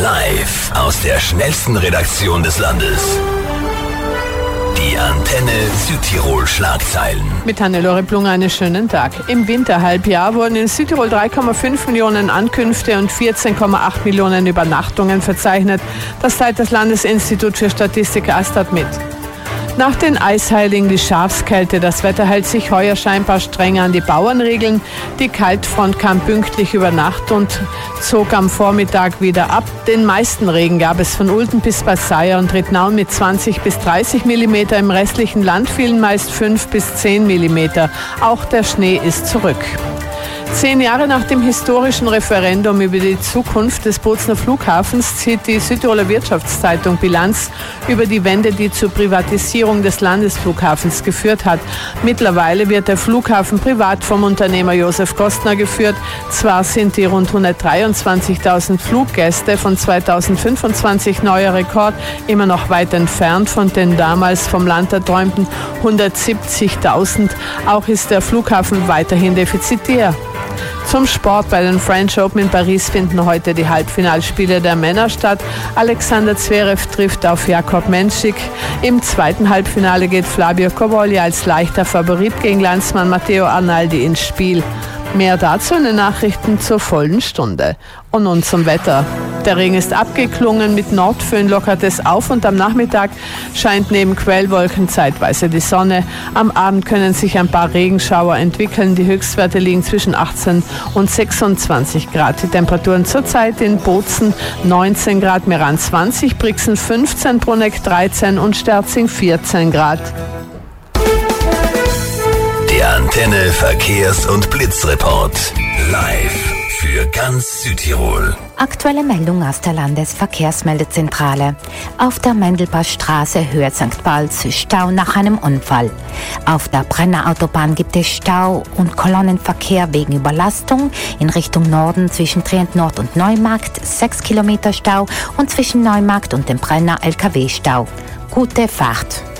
Live aus der schnellsten Redaktion des Landes. Die Antenne Südtirol Schlagzeilen. Mit Hannelore Plunger einen schönen Tag. Im Winterhalbjahr wurden in Südtirol 3,5 Millionen Ankünfte und 14,8 Millionen Übernachtungen verzeichnet. Das teilt das Landesinstitut für Statistik AStA mit. Nach den Eisheiligen die Schafskälte. Das Wetter hält sich heuer scheinbar strenger an die Bauernregeln. Die Kaltfront kam pünktlich über Nacht und zog am Vormittag wieder ab. Den meisten Regen gab es von Ulten bis Basseier und Rittnaun mit 20 bis 30 mm. Im restlichen Land fielen meist 5 bis 10 mm. Auch der Schnee ist zurück. 10 Jahre nach dem historischen Referendum über die Zukunft des Bozner Flughafens zieht die Südtiroler Wirtschaftszeitung Bilanz über die Wende, die zur Privatisierung des Landesflughafens geführt hat. Mittlerweile wird der Flughafen privat vom Unternehmer Josef Gostner geführt. Zwar sind die rund 123.000 Fluggäste von 2025 neuer Rekord immer noch weit entfernt von den damals vom Land erträumten 170.000. Auch ist der Flughafen weiterhin defizitär. Zum Sport. Bei den French Open in Paris finden heute die Halbfinalspiele der Männer statt. Alexander Zverev trifft auf Jakob Menschik. Im zweiten Halbfinale geht Flavio Cobolli als leichter Favorit gegen Landsmann Matteo Arnaldi ins Spiel. Mehr dazu in den Nachrichten zur vollen Stunde. Und nun zum Wetter. Der Regen ist abgeklungen, mit Nordföhn lockert es auf und am Nachmittag scheint neben Quellwolken zeitweise die Sonne. Am Abend können sich ein paar Regenschauer entwickeln. Die Höchstwerte liegen zwischen 18 und 26 Grad. Die Temperaturen zurzeit in Bozen 19 Grad, Meran 20, Brixen 15, Bruneck 13 und Sterzing 14 Grad. Der Antenne Verkehrs- und Blitzreport. Live für ganz Südtirol. Aktuelle Meldung aus der Landesverkehrsmeldezentrale. Auf der Mendelbachstraße Höhe St. Balz Stau nach einem Unfall. Auf der Brenner Autobahn gibt es Stau und Kolonnenverkehr wegen Überlastung. In Richtung Norden zwischen Trient Nord und Neumarkt 6 Kilometer Stau und zwischen Neumarkt und dem Brenner LKW-Stau. Gute Fahrt.